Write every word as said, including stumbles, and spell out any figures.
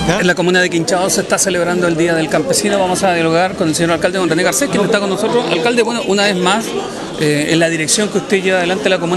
¿Ya? En la comuna de Quinchao se está celebrando el Día del Campesino. Vamos a dialogar con el señor alcalde, don René Garcés, quien está con nosotros. Alcalde, bueno, una vez más, eh, en la dirección que usted lleva adelante la comuna